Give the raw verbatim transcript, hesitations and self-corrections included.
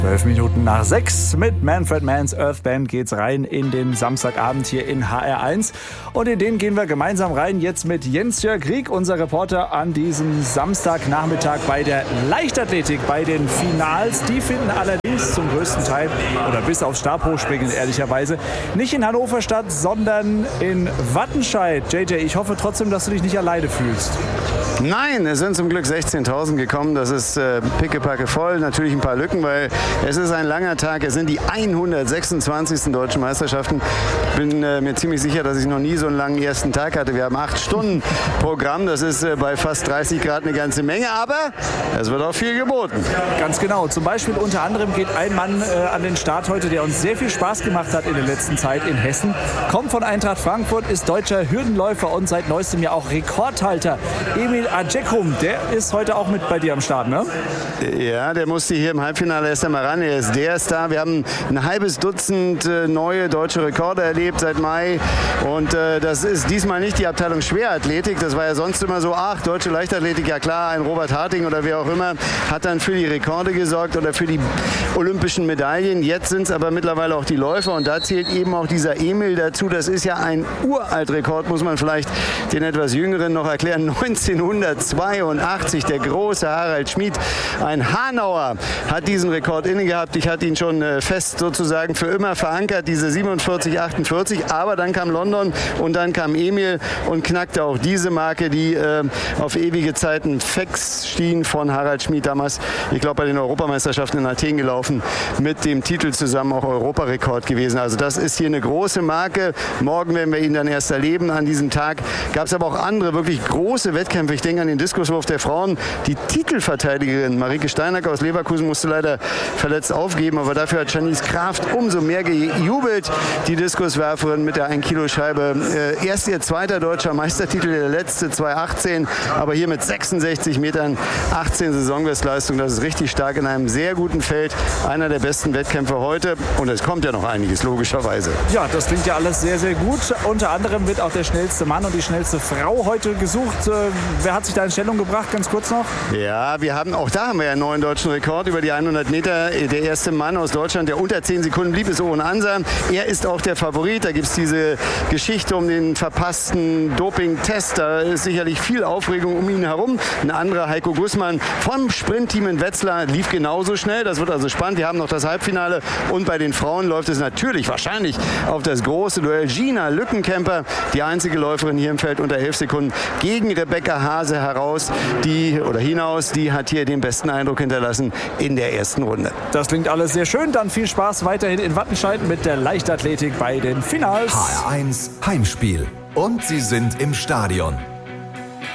Zwölf Minuten nach sechs mit Manfred Mann's Earth Band geht's rein in den Samstagabend hier in H R eins. Und in den gehen wir gemeinsam rein jetzt mit Jens-Jörg Rieck, unser Reporter an diesem Samstagnachmittag bei der Leichtathletik, bei den Finals. Die finden allerdings zum größten Teil oder bis aufs Stabhochspringen ehrlicherweise nicht in Hannover statt, sondern in Wattenscheid. J J, ich hoffe trotzdem, dass du dich nicht alleine fühlst. Nein, es sind zum Glück sechzehntausend gekommen. Das ist äh, pickepacke voll. Natürlich ein paar Lücken, weil es ist ein langer Tag. Es sind die hundertsechsundzwanzigsten deutschen Meisterschaften. Ich bin äh, mir ziemlich sicher, dass ich noch nie so einen langen ersten Tag hatte. Wir haben acht Stunden Programm. Das ist äh, bei fast dreißig Grad eine ganze Menge. Aber es wird auch viel geboten. Ganz genau. Zum Beispiel unter anderem geht ein Mann äh, an den Start heute, der uns sehr viel Spaß gemacht hat in der letzten Zeit in Hessen. Kommt von Eintracht Frankfurt, ist deutscher Hürdenläufer und seit neuestem ja auch Rekordhalter. Emil Ajekum, der ist heute auch mit bei dir am Start, ne? Ja, der musste hier im Halbfinale erst einmal ran. Er ist der Star. Wir haben ein halbes Dutzend äh, neue deutsche Rekorde erlebt seit Mai. Und äh, das ist diesmal nicht die Abteilung Schwerathletik. Das war ja sonst immer so, ach, deutsche Leichtathletik, ja klar, ein Robert Harting oder wer auch immer hat dann für die Rekorde gesorgt oder für die olympischen Medaillen. Jetzt sind es aber mittlerweile auch die Läufer und da zählt eben auch dieser Emil dazu. Das ist ja ein Uraltrekord, muss man vielleicht den etwas Jüngeren noch erklären. neunzehnhundertzweiundachtzig, der große Harald Schmid, ein Hanauer, hat diesen Rekord inne gehabt. Ich hatte ihn schon äh, fest sozusagen für immer verankert, diese siebenundvierzig achtundvierzig. Aber dann kam London und dann kam Emil und knackte auch diese Marke, die äh, auf ewige Zeiten festschien von Harald Schmid damals, ich glaube bei den Europameisterschaften in Athen gelaufen, mit dem Titel zusammen auch Europarekord gewesen. Also das ist hier eine große Marke. Morgen werden wir ihn dann erst erleben. An diesem Tag gab es aber auch andere wirklich große Wettkämpfe. Ich denke an den Diskuswurf der Frauen. Die Titelverteidigerin Marike Steinacker aus Leverkusen musste leider verletzt aufgeben, aber dafür hat Janice Kraft umso mehr gejubelt. Die Diskuswerferin mit der ein Kilo Scheibe. Äh, erst ihr zweiter deutscher Meistertitel, der letzte zweitausendachtzehn, aber hier mit sechsundsechzig Metern, achtzehn Saisonbestleistung. Das ist richtig stark in einem sehr guten Feld. Einer der besten Wettkämpfe heute. Und es kommt ja noch einiges, logischerweise. Ja, das klingt ja alles sehr, sehr gut. Unter anderem wird auch der schnellste Mann und die schnellste Frau heute gesucht. Äh, wer hat sich da in Stellung gebracht? Ganz kurz noch. Ja, wir haben, auch da haben wir ja einen neuen deutschen Rekord über die hundert Meter. Der erste Mann aus Deutschland, der unter zehn Sekunden blieb, ist Owen Ansa. Er ist auch der Favorit. Da gibt es diese Geschichte um den verpassten Doping-Test. Da ist sicherlich viel Aufregung um ihn herum. Ein anderer, Heiko Gussmann vom Sprintteam in Wetzlar, lief genauso schnell. Das wird also spannend. Wir haben noch das Halbfinale. Und bei den Frauen läuft es natürlich wahrscheinlich auf das große Duell. Gina Lückenkämper, die einzige Läuferin hier im Feld unter elf Sekunden, gegen Rebecca Hase heraus, die oder hinaus, die hat hier den besten Eindruck hinterlassen in der ersten Runde. Das klingt alles sehr schön. Dann viel Spaß weiterhin in Wattenscheid mit der Leichtathletik bei den Finals. H R eins Heimspiel. Und sie sind im Stadion.